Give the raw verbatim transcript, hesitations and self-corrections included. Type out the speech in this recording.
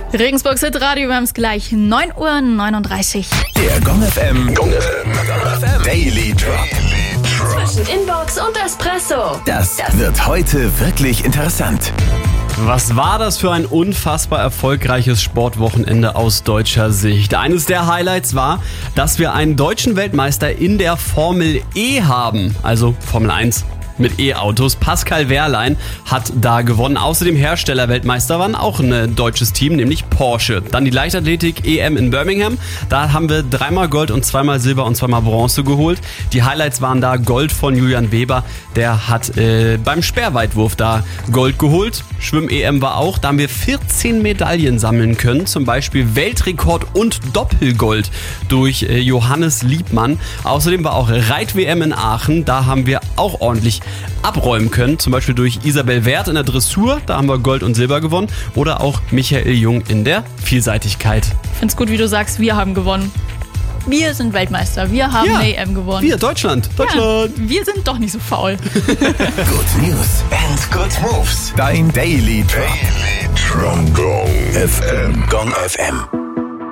Regensburg Hit Radio, wir haben es gleich neun Uhr neununddreißig. Der Gong F M, Gong F M Daily Drop. Zwischen Inbox und Espresso. Das wird heute wirklich interessant. Was war das für ein unfassbar erfolgreiches Sportwochenende aus deutscher Sicht? Eines der Highlights war, dass wir einen deutschen Weltmeister in der Formel E haben, also Formel eins. Mit E-Autos. Pascal Wehrlein hat da gewonnen. Außerdem Herstellerweltmeister waren auch ein deutsches Team, nämlich Porsche. Dann die Leichtathletik-E M in Birmingham. Da haben wir dreimal Gold und zweimal Silber und zweimal Bronze geholt. Die Highlights waren da Gold von Julian Weber. Der hat äh, beim Speerweitwurf da Gold geholt. Schwimm-E M war auch. Da haben wir vierzehn Medaillen sammeln können. Zum Beispiel Weltrekord und Doppelgold durch äh, Johannes Liebmann. Außerdem war auch Reit-W M in Aachen. Da haben wir auch ordentlich abräumen können, zum Beispiel durch Isabel Wert in der Dressur, da haben wir Gold und Silber gewonnen, oder auch Michael Jung in der Vielseitigkeit. Ich find's gut, wie du sagst, wir haben gewonnen. Wir sind Weltmeister, wir haben Ja, eine E M gewonnen. Wir, Deutschland, Deutschland. Ja, wir sind doch nicht so faul. Good News and good moves. Dein Daily Drop. Daily Drop. Gong F M. Gong F M.